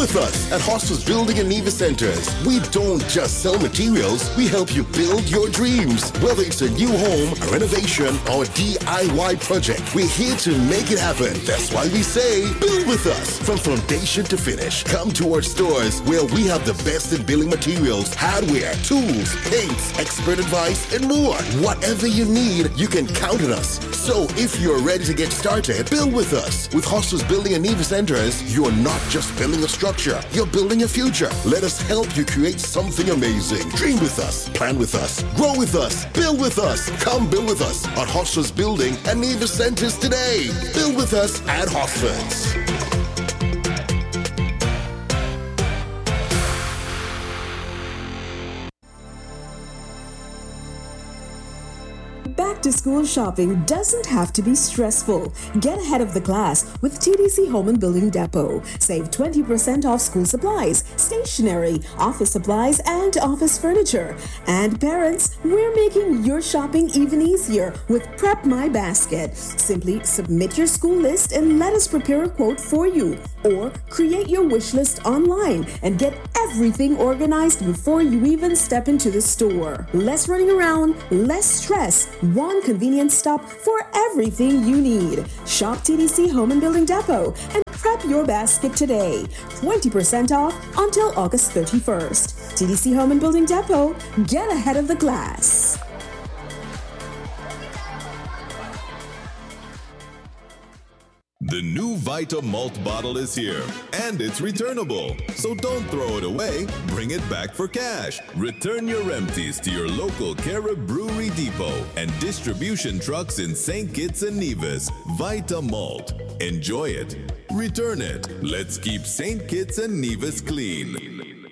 with us at Hostels Building and Neva Centers. We don't just sell materials, we help you build your dreams. Whether it's a new home, a renovation, or a DIY project, we're here to make it happen. That's why we say, build with us. From foundation to finish, come to our stores where we have the best in building materials, hardware, tools, paints, expert advice, and more. Whatever you need, you can count on us. So if you're ready to get started, build with us. With Hostels Building and Neva Centers, you're not just building a structure, you're building a future. Let us help you create something amazing. Dream with us, plan with us, grow with us, build with us. Come build with us at Hostels Building and Neva Centers today. Build with us at Hostels. Back to school shopping doesn't have to be stressful. Get ahead of the class with TDC Home and Building Depot. Save 20% off school supplies, stationery, office supplies, and office furniture. And parents, we're making your shopping even easier with Prep My Basket. Simply submit your school list and let us prepare a quote for you. Or create your wish list online and get everything organized before you even step into the store. Less running around, less stress. One convenient stop for everything you need. Shop TDC Home and Building Depot and prep your basket today. 20% off until August 31st. TDC Home and Building Depot. Get ahead of the class. The new Vita Malt bottle is here, and it's returnable. So don't throw it away, bring it back for cash. Return your empties to your local Carib Brewery Depot and distribution trucks in St. Kitts and Nevis. Vita Malt. Enjoy it. Return it. Let's keep St. Kitts and Nevis clean.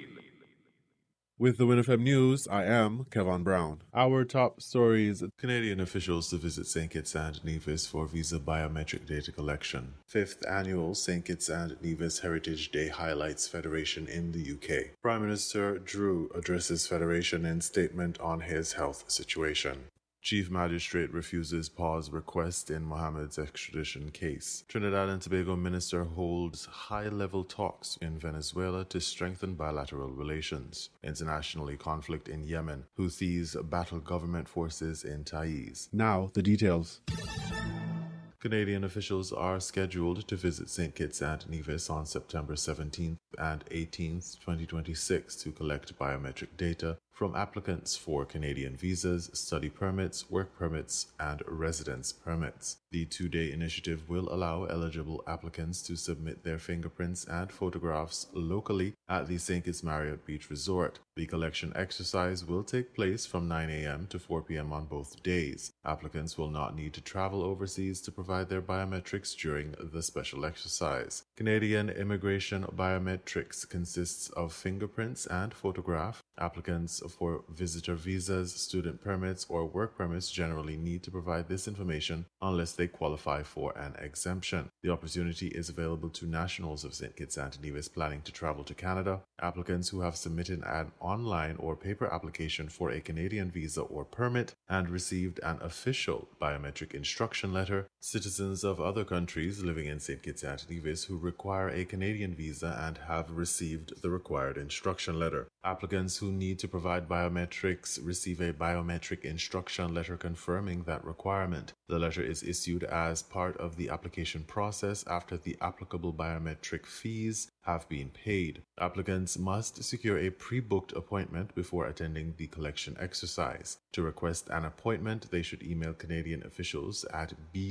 With the WinFM News, I am Kevin Brown. Our top stories: Canadian officials to visit St. Kitts and Nevis for visa biometric data collection. 5th annual St. Kitts and Nevis Heritage Day highlights Federation in the UK. Prime Minister Drew addresses Federation in statement on his health situation. Chief Magistrate refuses pause request in Mohammed's extradition case. Trinidad and Tobago Minister holds high-level talks in Venezuela to strengthen bilateral relations. Internationally, conflict in Yemen. Houthis battle government forces in Taiz. Now, the details. Canadian officials are scheduled to visit St. Kitts and Nevis on September 17th and 18th, 2026 to collect biometric data from applicants for Canadian visas, study permits, work permits, and residence permits. The two-day initiative will allow eligible applicants to submit their fingerprints and photographs locally at the St. Kitts Marriott Beach Resort. The collection exercise will take place from 9 a.m. to 4 p.m. on both days. Applicants will not need to travel overseas to provide their biometrics during the special exercise. Canadian immigration biometrics consists of fingerprints and photograph. Applicants for visitor visas, student permits, or work permits generally need to provide this information unless they qualify for an exemption. The opportunity is available to nationals of St. Kitts and Nevis planning to travel to Canada, applicants who have submitted an online or paper application for a Canadian visa or permit and received an official biometric instruction letter, citizens of other countries living in St. Kitts and Nevis who require a Canadian visa and have received the required instruction letter. Applicants who need to provide biometrics receive a biometric instruction letter confirming that requirement. The letter is issued as part of the application process after the applicable biometric fees have been paid. Applicants must secure a pre-booked appointment before attending the collection exercise. To request an appointment, they should email Canadian officials at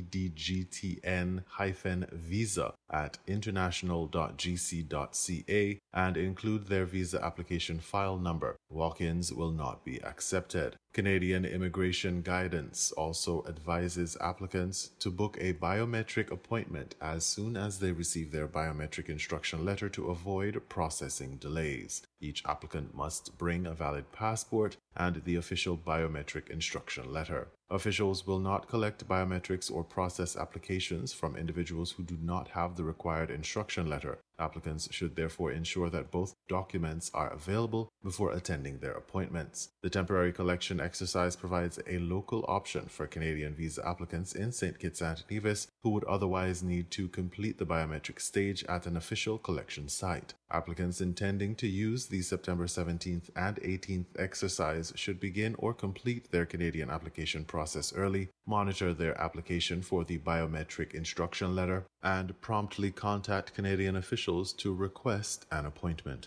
bdgtn-visa@international.gc.ca and include their visa application file number. Walk-ins will not be accepted. Canadian Immigration Guidance also advises applicants to book a biometric appointment as soon as they receive their biometric instruction letter to avoid processing delays. Each applicant must bring a valid passport and the official biometric instruction letter. Officials will not collect biometrics or process applications from individuals who do not have the required instruction letter. Applicants should therefore ensure that both documents are available before attending their appointments. The temporary collection exercise provides a local option for Canadian visa applicants in St. Kitts and Nevis who would otherwise need to complete the biometric stage at an official collection site. Applicants intending to use the September 17th and 18th exercise should begin or complete their Canadian application process early, monitor their application for the biometric instruction letter, and promptly contact Canadian officials to request an appointment.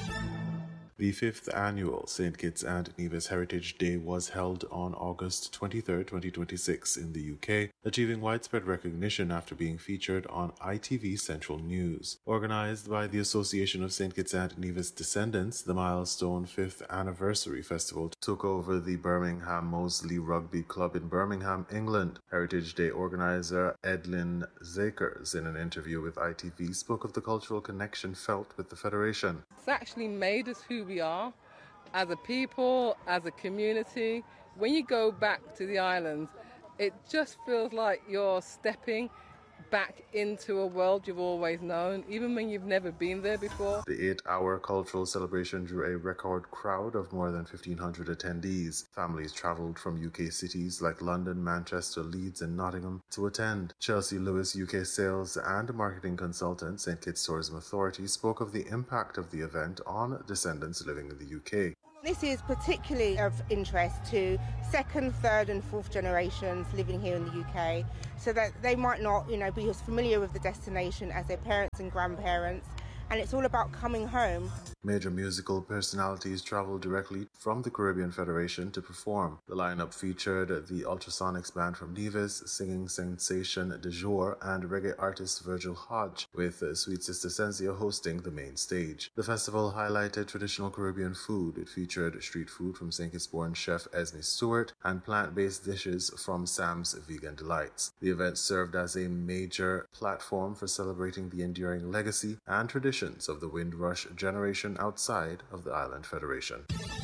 The 5th annual St. Kitts and Nevis Heritage Day was held on August 23, 2026 in the UK, achieving widespread recognition after being featured on ITV Central News. Organized by the Association of St. Kitts and Nevis Descendants, the milestone 5th anniversary festival took over the Birmingham Moseley Rugby Club in Birmingham, England. Heritage Day organizer Edlin Zakers, in an interview with ITV, spoke of the cultural connection felt with the Federation. It's actually made us who we are as a people, as a community. When you go back to the islands, it just feels like you're stepping back into a world you've always known, even when you've never been there before. The 8-hour cultural celebration drew a record crowd of more than 1,500 attendees. Families travelled from UK cities like London, Manchester, Leeds and Nottingham to attend. Chelsea Lewis, UK sales and marketing consultant, St. Kitts Tourism Authority, spoke of the impact of the event on descendants living in the UK. This is particularly of interest to second, third and fourth generations living here in the UK, so that they might not, be as familiar with the destination as their parents and grandparents, and it's all about coming home. Major musical personalities traveled directly from the Caribbean Federation to perform. The lineup featured the Ultrasonics Band from Nevis, singing sensation De Jour, and reggae artist Virgil Hodge, with Sweet Sister Senzia hosting the main stage. The festival highlighted traditional Caribbean food. It featured street food from St. Kitts-born chef Esme Stewart and plant-based dishes from Sam's Vegan Delights. The event served as a major platform for celebrating the enduring legacy and traditions of the Windrush generation outside of the Island Federation.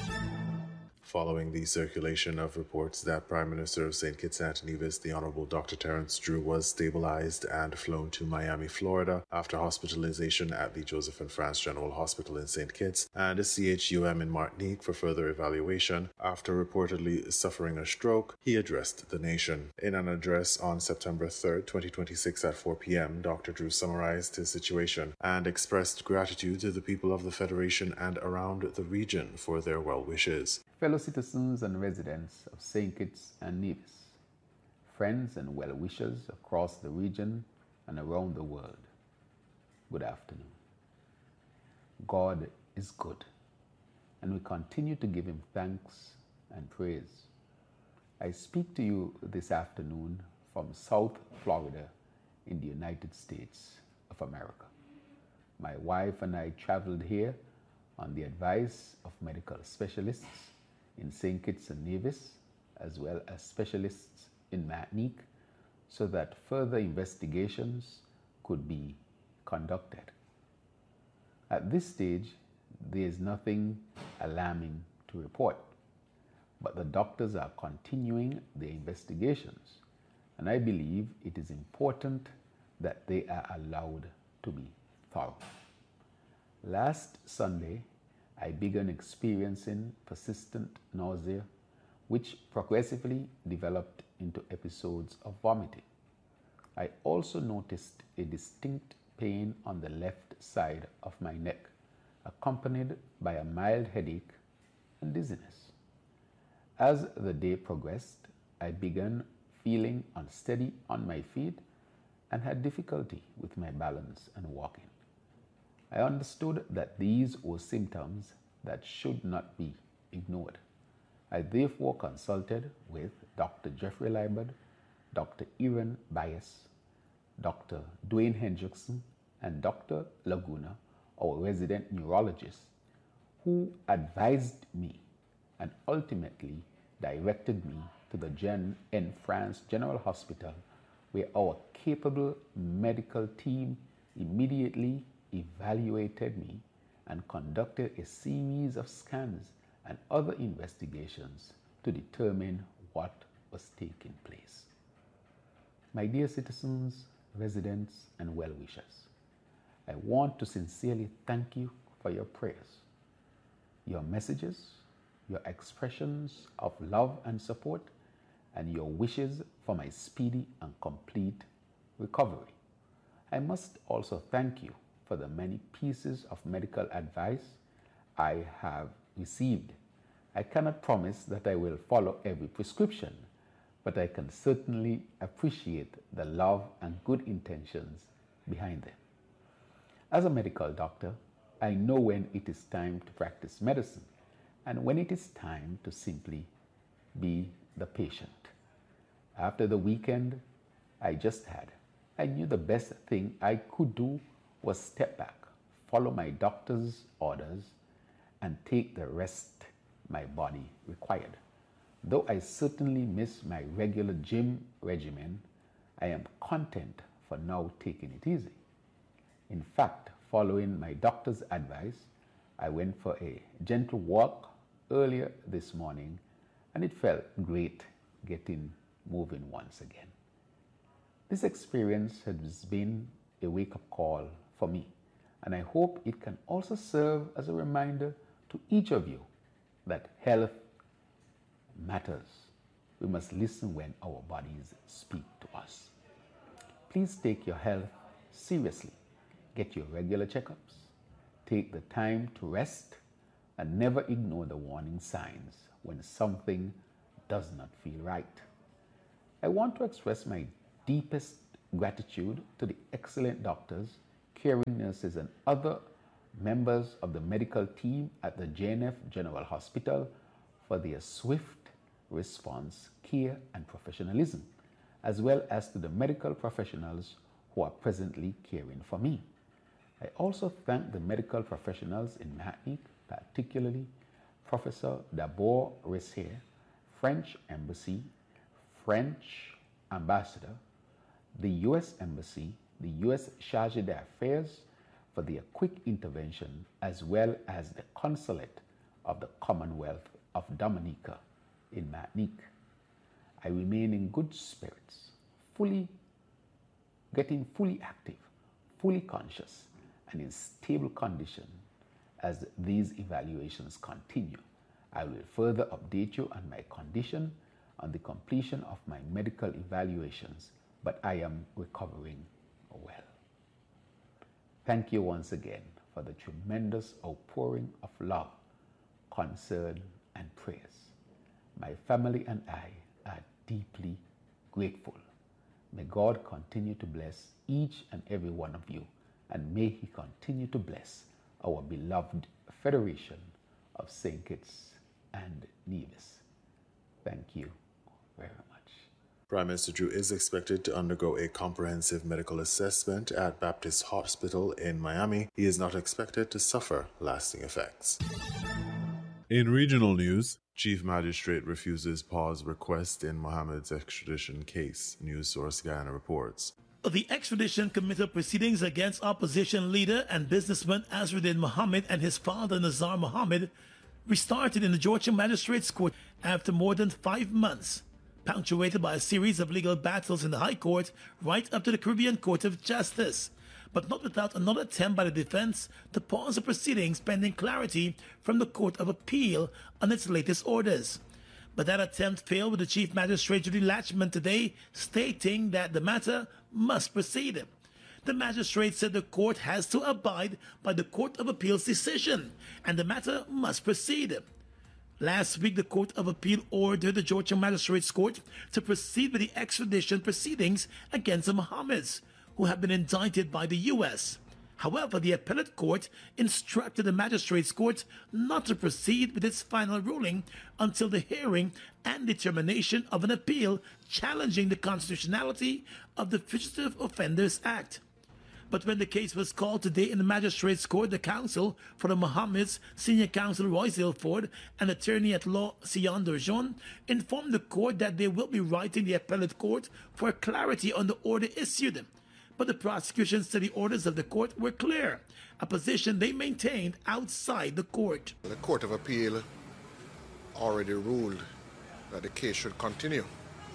Following the circulation of reports that Prime Minister of St. Kitts and Nevis, the Honorable Dr. Terence Drew, was stabilized and flown to Miami, Florida after hospitalization at the Joseph and France General Hospital in St. Kitts and a CHUM in Martinique for further evaluation, after reportedly suffering a stroke, he addressed the nation. In an address on September 3, 2026 at 4 p.m., Dr. Drew summarized his situation and expressed gratitude to the people of the Federation and around the region for their well wishes. Fellow citizens and residents of St. Kitts and Nevis, friends and well-wishers across the region and around the world, good afternoon. God is good, and we continue to give Him thanks and praise. I speak to you this afternoon from South Florida in the United States of America. My wife and I traveled here on the advice of medical specialists in St. Kitts and Nevis, as well as specialists in Martinique, so that further investigations could be conducted. At this stage, there is nothing alarming to report, but the doctors are continuing their investigations, and I believe it is important that they are allowed to be thorough. Last Sunday, I began experiencing persistent nausea, which progressively developed into episodes of vomiting. I also noticed a distinct pain on the left side of my neck, accompanied by a mild headache and dizziness. As the day progressed, I began feeling unsteady on my feet and had difficulty with my balance and walking. I understood that these were symptoms that should not be ignored. I therefore consulted with Dr. Jeffrey Liebert, Dr. Erin Bias, Dr. Dwayne Hendrickson, and Dr. Laguna, our resident neurologist, who advised me and ultimately directed me to the Jeanne N. France General Hospital, where our capable medical team immediately evaluated me and conducted a series of scans and other investigations to determine what was taking place. My dear citizens, residents, and well-wishers, I want to sincerely thank you for your prayers, your messages, your expressions of love and support, and your wishes for my speedy and complete recovery. I must also thank you for the many pieces of medical advice I have received. I cannot promise that I will follow every prescription, but I can certainly appreciate the love and good intentions behind them. As a medical doctor, I know when it is time to practice medicine and when it is time to simply be the patient. After the weekend I just had, I knew the best thing I could do was step back, follow my doctor's orders, and take the rest my body required. Though I certainly miss my regular gym regimen, I am content for now taking it easy. In fact, following my doctor's advice, I went for a gentle walk earlier this morning, and it felt great getting moving once again. This experience has been a wake-up call for me, and I hope it can also serve as a reminder to each of you that health matters. We must listen when our bodies speak to us. Please take your health seriously. Get your regular checkups. Take the time to rest and never ignore the warning signs when something does not feel right. I want to express my deepest gratitude to the excellent doctors, caring nurses, and other members of the medical team at the JNF General Hospital for their swift response, care, and professionalism, as well as to the medical professionals who are presently caring for me. I also thank the medical professionals in Martinique, particularly Professor Dabor Ressier, French Embassy, French Ambassador, the U.S. Embassy, the U.S. Chargé d'Affaires for their quick intervention, as well as the Consulate of the Commonwealth of Dominica in Martinique. I remain in good spirits, getting fully active, fully conscious, and in stable condition as these evaluations continue. I will further update you on my condition on the completion of my medical evaluations, but I am recovering well. Thank you once again for the tremendous outpouring of love, concern, and prayers. My family and I are deeply grateful. May God continue to bless each and every one of you, and may He continue to bless our beloved Federation of St. Kitts and Nevis. Thank you very much. Prime Minister Drew is expected to undergo a comprehensive medical assessment at Baptist Hospital in Miami. He is not expected to suffer lasting effects. In regional news, Chief Magistrate refuses Paul's request in Mohammed's extradition case, News Source Guyana reports. The extradition committee proceedings against opposition leader and businessman Azruddin Mohammed and his father Nazar Mohammed restarted in the Georgia Magistrates Court after more than 5 months, punctuated by a series of legal battles in the High Court right up to the Caribbean Court of Justice, but not without another attempt by the defense to pause the proceedings pending clarity from the Court of Appeal on its latest orders. But that attempt failed with the Chief Magistrate Judy Latchman today stating that the matter must proceed. The magistrate said the court has to abide by the Court of Appeal's decision and the matter must proceed. Last week, the Court of Appeal ordered the Georgia Magistrates Court to proceed with the extradition proceedings against the Mohammeds, who have been indicted by the U.S. However, the appellate court instructed the Magistrates Court not to proceed with its final ruling until the hearing and determination of an appeal challenging the constitutionality of the Fugitive Offenders Act. But when the case was called today in the Magistrates Court, the counsel for the Mohammeds, Senior Counsel Royce Ilford, and Attorney at Law Sion Durjon, informed the court that they will be writing the appellate court for clarity on the order issued. But the prosecution said the orders of the court were clear, a position they maintained outside the court. The Court of Appeal already ruled that the case should continue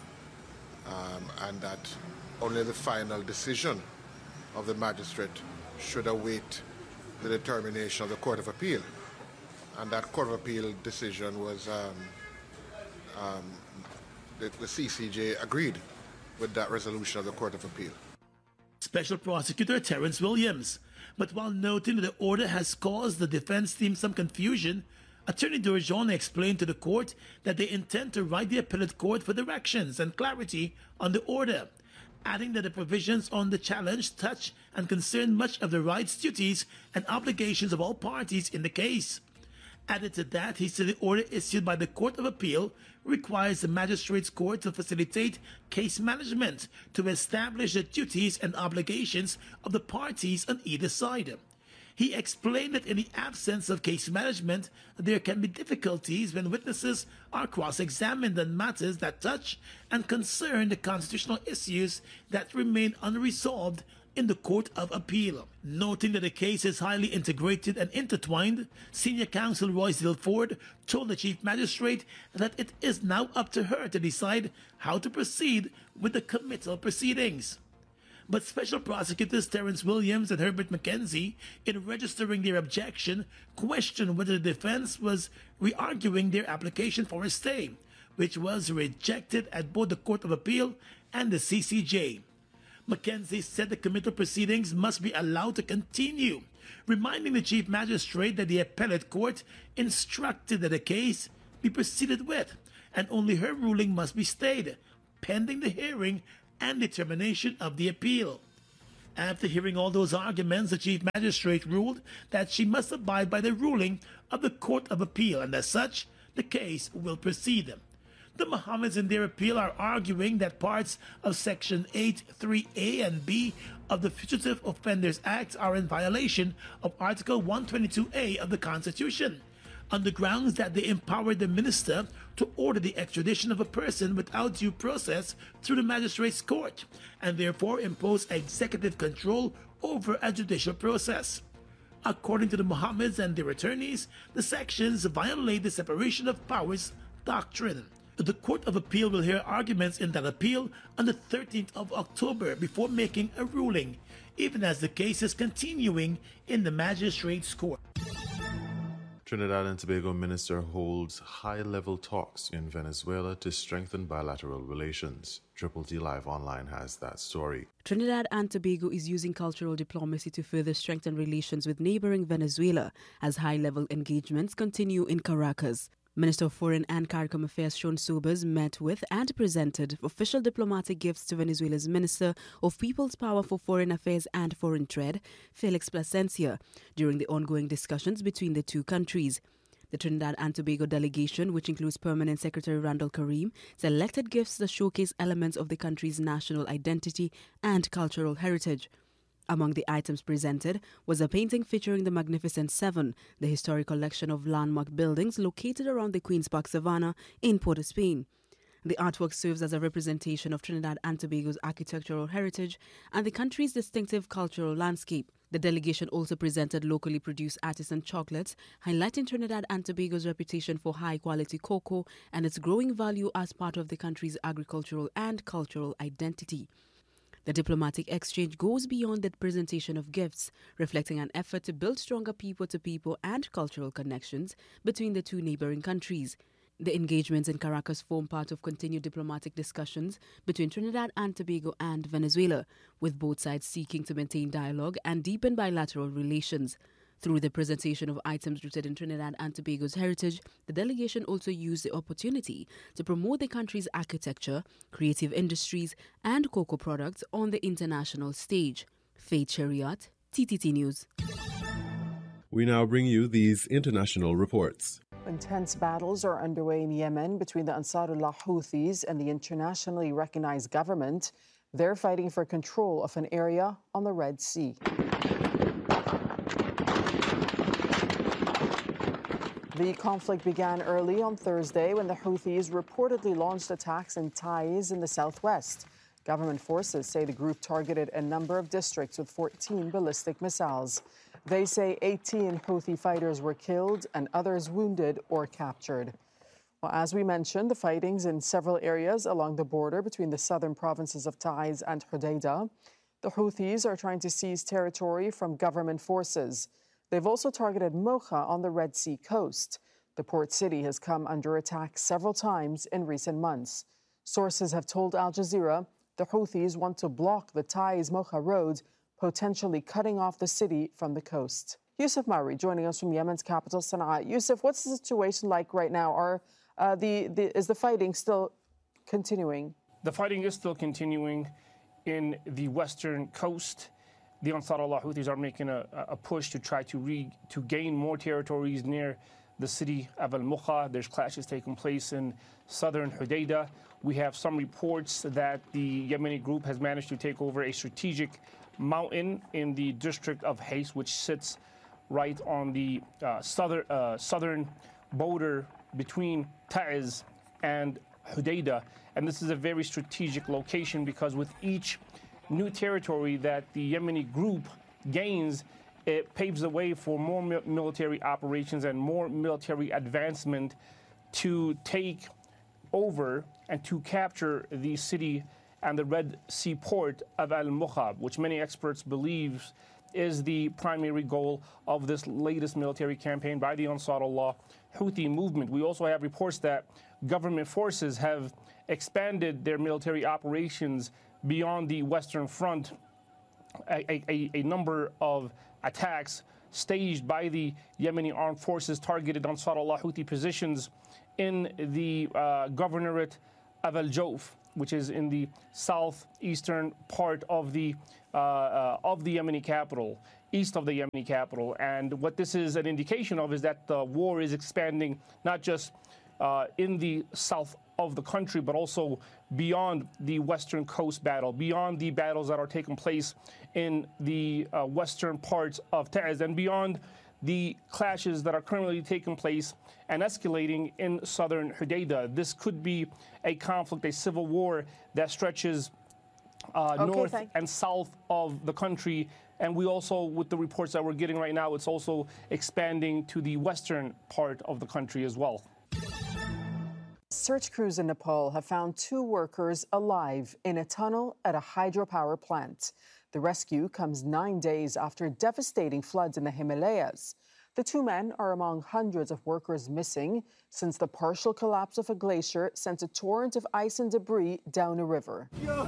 and that only the final decision of the magistrate should await the determination of the Court of Appeal. And that Court of Appeal decision was, the CCJ agreed with that resolution of the Court of Appeal. Special Prosecutor Terrence Williams. But while noting that the order has caused the defense team some confusion, Attorney Durjona explained to the court that they intend to write the appellate court for directions and clarity on the order, adding that the provisions on the challenge touch and concern much of the rights, duties, and obligations of all parties in the case. Added to that, he said the order issued by the Court of Appeal requires the Magistrates Court to facilitate case management to establish the duties and obligations of the parties on either side. He explained that in the absence of case management, there can be difficulties when witnesses are cross-examined on matters that touch and concern the constitutional issues that remain unresolved in the Court of Appeal. Noting that the case is highly integrated and intertwined, Senior Counsel Royce Ford told the Chief Magistrate that it is now up to her to decide how to proceed with the committal proceedings. But Special Prosecutors Terrence Williams and Herbert McKenzie, in registering their objection, questioned whether the defense was re-arguing their application for a stay, which was rejected at both the Court of Appeal and the CCJ. McKenzie said the committal proceedings must be allowed to continue, reminding the Chief Magistrate that the appellate court instructed that the case be proceeded with, and only her ruling must be stayed, pending the hearing and determination of the appeal. After hearing all those arguments, the Chief Magistrate ruled that she must abide by the ruling of the Court of Appeal, and as such, the case will proceed. The Mohammeds in their appeal are arguing that parts of Section 8(3)(a) and (b) of the Fugitive Offenders Act are in violation of Article 122A of the Constitution, on the grounds that they empowered the minister to order the extradition of a person without due process through the magistrate's court, and therefore impose executive control over a judicial process. According to the Mohammeds and their attorneys, the sections violate the separation of powers doctrine. The Court of Appeal will hear arguments in that appeal on the 13th of October before making a ruling, even as the case is continuing in the Magistrates' Court. Trinidad and Tobago minister holds high-level talks in Venezuela to strengthen bilateral relations. Triple T Live Online has that story. Trinidad and Tobago is using cultural diplomacy to further strengthen relations with neighboring Venezuela as high-level engagements continue in Caracas. Minister of Foreign and CARICOM Affairs Sean Sobers met with and presented official diplomatic gifts to Venezuela's Minister of People's Power for Foreign Affairs and Foreign Trade, Felix Plasencia, during the ongoing discussions between the two countries. The Trinidad and Tobago delegation, which includes Permanent Secretary Randall Karim, selected gifts that showcase elements of the country's national identity and cultural heritage. Among the items presented was a painting featuring the Magnificent Seven, the historic collection of landmark buildings located around the Queen's Park Savannah in Port of Spain. The artwork serves as a representation of Trinidad and Tobago's architectural heritage and the country's distinctive cultural landscape. The delegation also presented locally produced artisan chocolates, highlighting Trinidad and Tobago's reputation for high-quality cocoa and its growing value as part of the country's agricultural and cultural identity. The diplomatic exchange goes beyond the presentation of gifts, reflecting an effort to build stronger people-to-people and cultural connections between the two neighboring countries. The engagements in Caracas form part of continued diplomatic discussions between Trinidad and Tobago and Venezuela, with both sides seeking to maintain dialogue and deepen bilateral relations. Through the presentation of items rooted in Trinidad and Tobago's heritage, the delegation also used the opportunity to promote the country's architecture, creative industries, and cocoa products on the international stage. Faith Chariot, TTT News. We now bring you these international reports. Intense battles are underway in Yemen between the Ansarullah Houthis and the internationally recognized government. They're fighting for control of an area on the Red Sea. The conflict began early on Thursday when the Houthis reportedly launched attacks in Taiz in the southwest. Government forces say the group targeted a number of districts with 14 ballistic missiles. They say 18 Houthi fighters were killed and others wounded or captured. Well, as we mentioned, the fightings in several areas along the border between the southern provinces of Taiz and Hodeidah. The Houthis are trying to seize territory from government forces. They've also targeted Mocha on the Red Sea coast. The port city has come under attack several times in recent months. Sources have told Al Jazeera the Houthis want to block the Taiz-Mocha road, potentially cutting off the city from the coast. Yusuf Mari joining us from Yemen's capital, Sana'a. Yusuf, what's the situation like right now? Is the fighting still continuing? The fighting is still continuing in the western coast. The Ansarullah Houthis are making a push to try to gain more territories near the city of Al-Mocha. There's clashes taking place in southern Hudaydah. We have some reports that the Yemeni group has managed to take over a strategic mountain in the district of Hais, which sits right on the southern border between Ta'iz and Hudaydah. And this is a very strategic location because with each new territory that the Yemeni group gains, it paves the way for more military operations and more military advancement to take over and to capture the city and the Red Sea port of Al-Mocha, which many experts believe is the primary goal of this latest military campaign by the Ansarullah Houthi movement. We also have reports that government forces have expanded their military operations beyond the Western Front. A number of attacks staged by the Yemeni armed forces targeted Ansarullah Houthi positions in the governorate of Al-Jawf, which is in the southeastern part of the Yemeni capital, east of the Yemeni capital. And what this is an indication of is that the war is expanding not just in the south of the country, but also beyond the western coast battle, beyond the battles that are taking place in the western parts of Ta'iz, and beyond the clashes that are currently taking place and escalating in southern Hudaydah. This could be a conflict, a civil war that stretches north and south of the country. And we also, with the reports that we're getting right now, it's also expanding to the western part of the country as well. Search crews in Nepal have found 2 workers alive in a tunnel at a hydropower plant. The rescue comes 9 days after devastating floods in the Himalayas. The 2 men are among hundreds of workers missing since the partial collapse of a glacier sent a torrent of ice and debris down a river.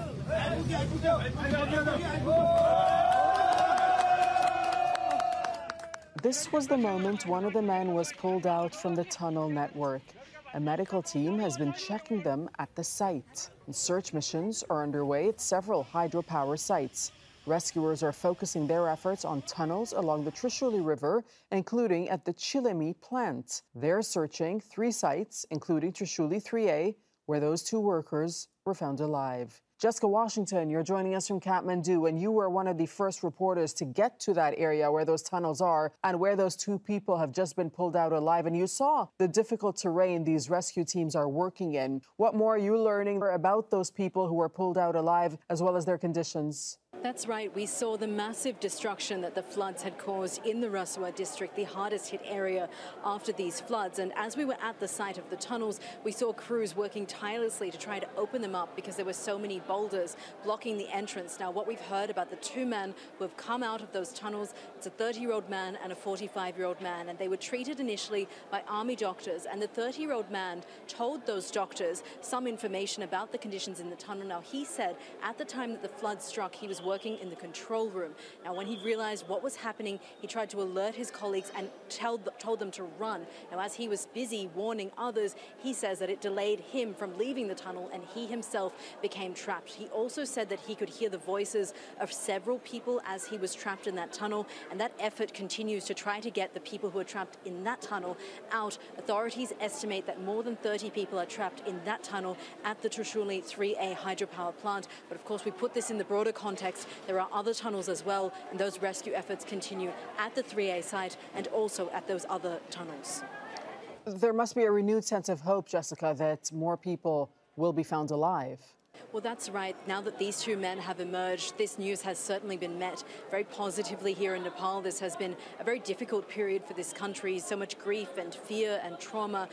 This was the moment one of the men was pulled out from the tunnel network. A medical team has been checking them at the site. Search missions are underway at several hydropower sites. Rescuers are focusing their efforts on tunnels along the Trishuli River, including at the Chilemi plant. They're searching 3 sites, including Trishuli 3A, where those 2 workers were found alive. Jessica Washington, you're joining us from Kathmandu, and you were one of the first reporters to get to that area where those tunnels are and where those 2 people have just been pulled out alive. And you saw the difficult terrain these rescue teams are working in. What more are you learning about those people who were pulled out alive, as well as their conditions? That's right. We saw the massive destruction that the floods had caused in the Rasuwa district, the hardest hit area after these floods. And as we were at the site of the tunnels, we saw crews working tirelessly to try to open them up because there were so many boulders blocking the entrance. Now, what we've heard about the 2 men who have come out of those tunnels, it's a 30-year-old man and a 45-year-old man, and they were treated initially by army doctors. And the 30-year-old man told those doctors some information about the conditions in the tunnel. Now, he said at the time that the flood struck, he was working in the control room. Now, when he realized what was happening, he tried to alert his colleagues and told them to run. Now, as he was busy warning others, he says that it delayed him from leaving the tunnel and he himself became trapped. He also said that he could hear the voices of several people as he was trapped in that tunnel, and that effort continues to try to get the people who are trapped in that tunnel out. Authorities estimate that more than 30 people are trapped in that tunnel at the Trishuli 3A hydropower plant. But of course, we put this in the broader context. There are other tunnels as well, and those rescue efforts continue at the 3A site and also at those other tunnels. There must be a renewed sense of hope, Jessica, that more people will be found alive. Well, that's right. Now that these 2 men have emerged, this news has certainly been met very positively here in Nepal. This has been a very difficult period for this country, so much grief and fear and trauma.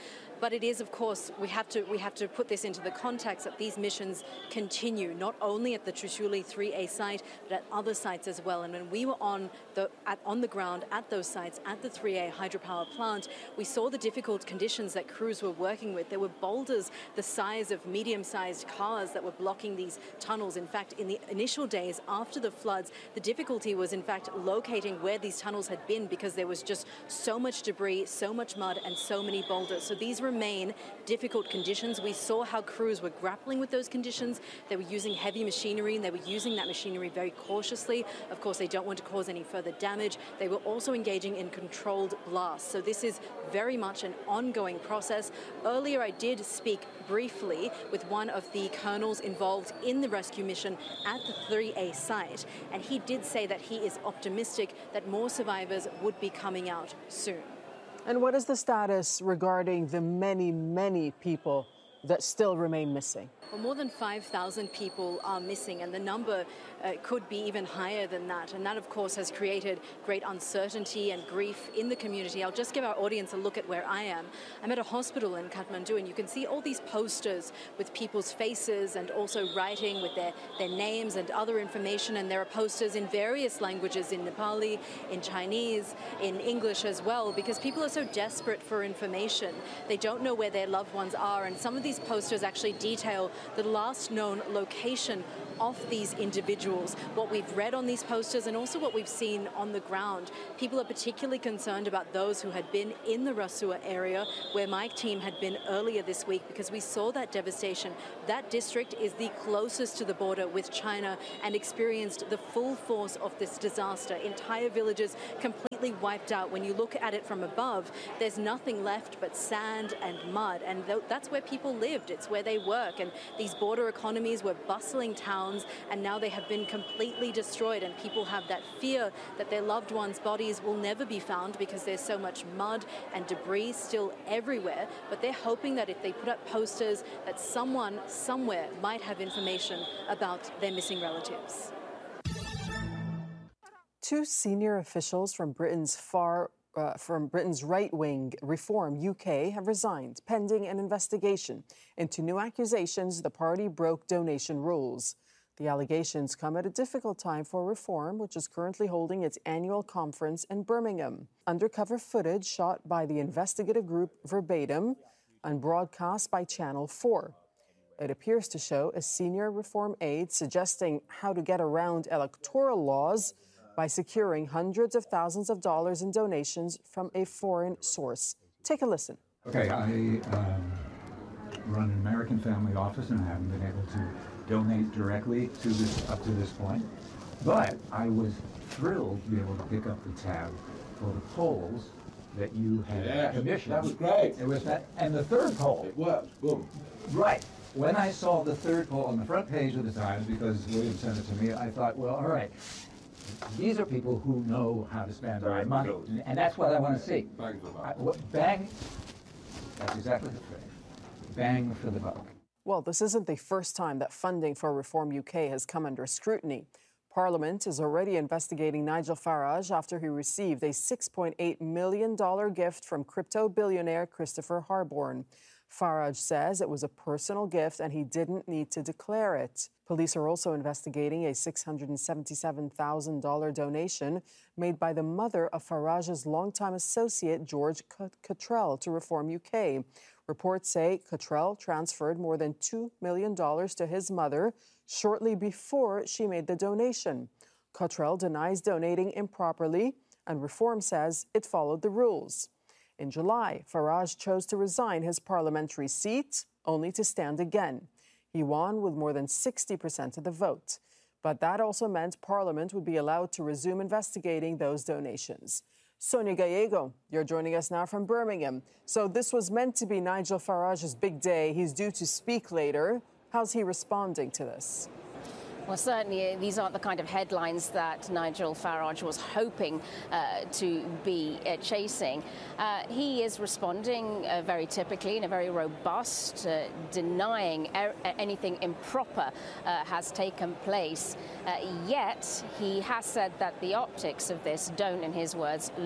But it is, of course, we have to put this into the context that these missions continue, not only at the Trishuli 3A site, but at other sites as well. And when we were on the ground at those sites, at the 3A hydropower plant, we saw the difficult conditions that crews were working with. There were boulders the size of medium-sized cars that were blocking these tunnels. In fact, in the initial days after the floods, the difficulty was, in fact, locating where these tunnels had been because there was just so much debris, so much mud, and so many boulders. So these remain difficult conditions. We saw how crews were grappling with those conditions. They were using heavy machinery, and they were using that machinery very cautiously. Of course, they don't want to cause any further damage. They were also engaging in controlled blasts. So this is very much an ongoing process. Earlier, I did speak briefly with one of the colonels involved in the rescue mission at the 3A site, and he did say that he is optimistic that more survivors would be coming out soon. And what is the status regarding the many, many people that still remain missing? Well, more than 5,000 people are missing, and the number could be even higher than that. And that, of course, has created great uncertainty and grief in the community. I'll just give our audience a look at where I am. I'm at a hospital in Kathmandu, and you can see all these posters with people's faces and also writing with their names and other information. And there are posters in various languages, in Nepali, in Chinese, in English as well, because people are so desperate for information. They don't know where their loved ones are, and some of these posters actually detail the last known location of these individuals, what we've read on these posters and also what we've seen on the ground. People are particularly concerned about those who had been in the Rasua area, where my team had been earlier this week, because we saw that devastation. That district is the closest to the border with China and experienced the full force of this disaster. Entire villages completely wiped out. When you look at it from above, there's nothing left but sand and mud, and that's where people lived. It's where they work, and these border economies were bustling towns, and now they have been completely destroyed, and people have that fear that their loved ones' bodies will never be found because there's so much mud and debris still everywhere. But they're hoping that if they put up posters, that someone somewhere might have information about their missing relatives. Two senior officials from Britain's right-wing Reform UK have resigned, pending an investigation into new accusations the party broke donation rules. The allegations come at a difficult time for Reform, which is currently holding its annual conference in Birmingham. Undercover footage shot by the investigative group Verbatim and broadcast by Channel 4. It appears to show a senior Reform aide suggesting how to get around electoral laws by securing hundreds of thousands of dollars in donations from a foreign source. Take a listen. Okay, I run an American family office and I haven't been able to donate directly to this up to this point. But I was thrilled to be able to pick up the tab for the polls that you had commissioned. That was great. It was that, and the third poll. It worked. Boom. Right. When I saw the third poll on the front page of the Times, because William sent it to me, I thought, well, all right. These are people who know how to spend our money, and that's what I want to see. Bang. That's exactly the phrase. Bang for the buck. Well, this isn't the first time that funding for Reform UK has come under scrutiny. Parliament is already investigating Nigel Farage after he received a $6.8 million gift from crypto billionaire Christopher Harborne. Farage says it was a personal gift and he didn't need to declare it. Police are also investigating a $677,000 donation made by the mother of Farage's longtime associate George Cottrell to Reform UK. Reports say Cottrell transferred more than $2 million to his mother shortly before she made the donation. Cottrell denies donating improperly, and Reform says it followed the rules. In July, Farage chose to resign his parliamentary seat, only to stand again. He won with more than 60% of the vote. But that also meant Parliament would be allowed to resume investigating those donations. Sonia Gallego, you're joining us now from Birmingham. So this was meant to be Nigel Farage's big day. He's due to speak later. How's he responding to this? Well, certainly these aren't the kind of headlines that Nigel Farage was hoping to be chasing. He is responding very typically in a very robust, denying anything improper has taken place. Yet he has said that the optics of this don't, in his words, look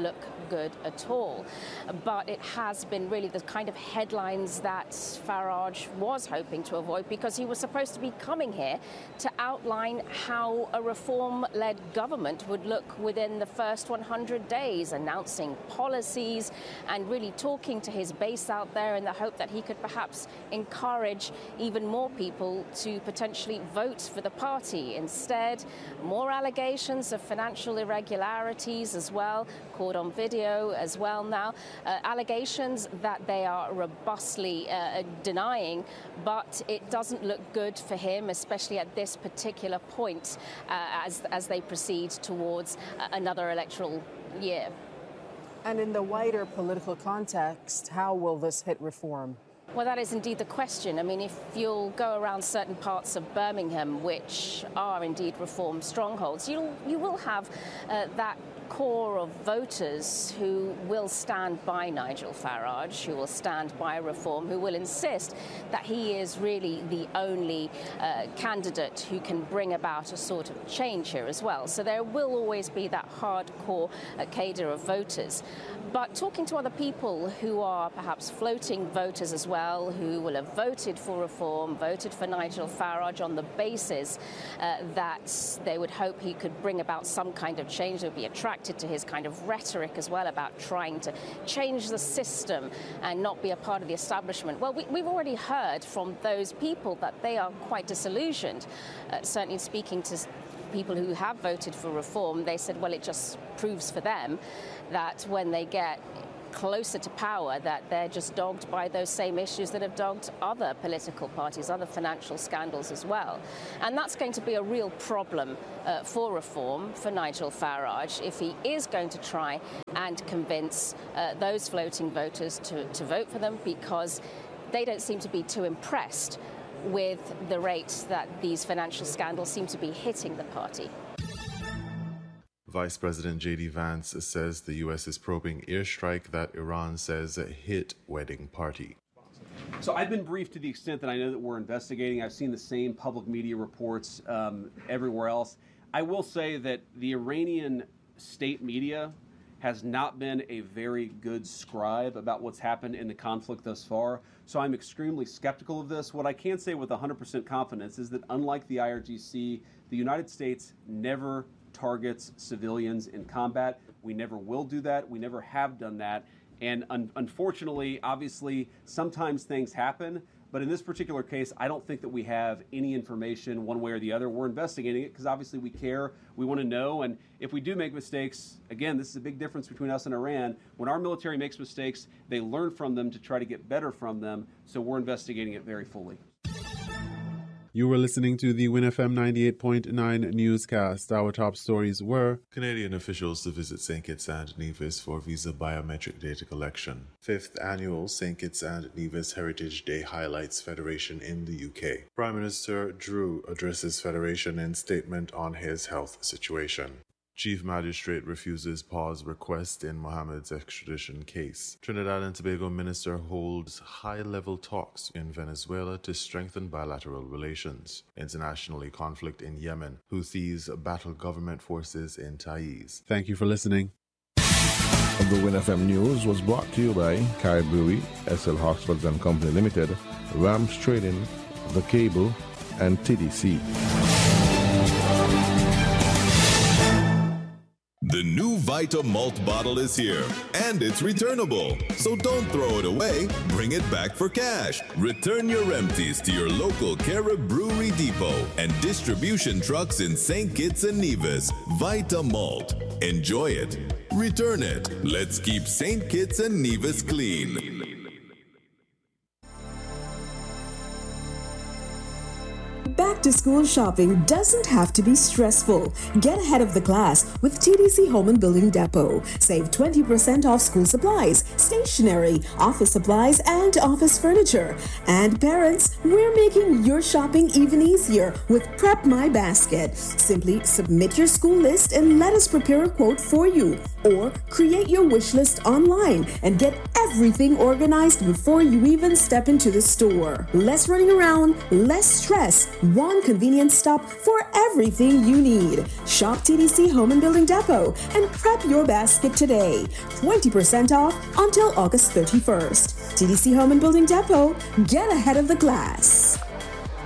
good at all. But it has been really the kind of headlines that Farage was hoping to avoid, because he was supposed to be coming here to outline how a reform-led government would look within the first 100 days, announcing policies and really talking to his base out there in the hope that he could perhaps encourage even more people to potentially vote for the party. Instead, more allegations of financial irregularities as well, caught on video as well now, allegations that they are robustly denying, but it doesn't look good for him, especially at this particular point as they proceed towards another electoral year. And in the wider political context, how will this hit reform? Well, that is indeed the question. I mean, if you'll go around certain parts of Birmingham, which are indeed reform strongholds, you will have that core of voters who will stand by Nigel Farage, who will stand by reform, who will insist that he is really the only candidate who can bring about a sort of change here as well. So there will always be that hardcore cadre of voters. But talking to other people who are perhaps floating voters as well, who will have voted for reform, voted for Nigel Farage on the basis that they would hope he could bring about some kind of change, they would be attracted to his kind of rhetoric as well about trying to change the system and not be a part of the establishment. Well, we've already heard from those people that they are quite disillusioned. Certainly speaking to people who have voted for reform, they said, well, it just proves for them that when they get closer to power, that they're just dogged by those same issues that have dogged other political parties, other financial scandals as well. And that's going to be a real problem for reform for Nigel Farage if he is going to try and convince those floating voters to vote for them, because they don't seem to be too impressed with the rate that these financial scandals seem to be hitting the party. Vice President J.D. Vance says the U.S. is probing airstrike that Iran says hit wedding party. So I've been briefed to the extent that I know that we're investigating. I've seen the same public media reports everywhere else. I will say that the Iranian state media has not been a very good scribe about what's happened in the conflict thus far. So I'm extremely skeptical of this. What I can say with 100% confidence is that unlike the IRGC, the United States never targets civilians in combat. We never will do that. We never have done that. And unfortunately, obviously, sometimes things happen. But in this particular case, I don't think that we have any information one way or the other. We're investigating it because obviously we care. We want to know. And if we do make mistakes, again, this is a big difference between us and Iran. When our military makes mistakes, they learn from them to try to get better from them. So we're investigating it very fully. You were listening to the WinFM 98.9 newscast. Our top stories were Canadian officials to visit St. Kitts and Nevis for visa biometric data collection. 5th annual St. Kitts and Nevis Heritage Day highlights Federation in the UK. Prime Minister Drew addresses Federation in statement on his health situation. Chief Magistrate refuses pause request in Mohammed's extradition case. Trinidad and Tobago minister holds high-level talks in Venezuela to strengthen bilateral relations. Internationally, conflict in Yemen. Houthis battle government forces in Taiz. Thank you for listening. The WinFM News was brought to you by Kai Brewery, SL Hoxfords and Company Limited, Rams Trading, The Cable, and TDC. The new Vita Malt bottle is here, and it's returnable. So don't throw it away, bring it back for cash. Return your empties to your local Carib Brewery Depot and distribution trucks in St. Kitts and Nevis. Vita Malt. Enjoy it. Return it. Let's keep St. Kitts and Nevis clean. Back to school shopping doesn't have to be stressful. Get ahead of the class with TDC Home and Building Depot. Save 20% off school supplies, stationery, office supplies, and office furniture. And parents, we're making your shopping even easier with Prep My Basket. Simply submit your school list and let us prepare a quote for you. Or create your wish list online and get everything organized before you even step into the store. Less running around, less stress. one convenient stop for everything you need. Shop TDC Home and Building Depot and prep your basket today. 20% off until August 31st. TDC Home and Building Depot, get ahead of the glass.